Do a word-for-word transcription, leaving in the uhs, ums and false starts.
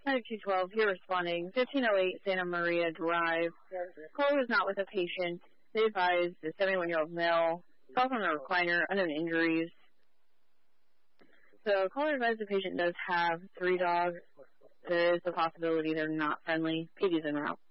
five two one two, here responding, fifteen oh eight Santa Maria Drive. Caller was not with a patient. They advised the seventy-one-year-old male, fell from the recliner, unknown injuries. So caller advised the patient does have three dogs. There is a possibility they're not friendly. P D's en route.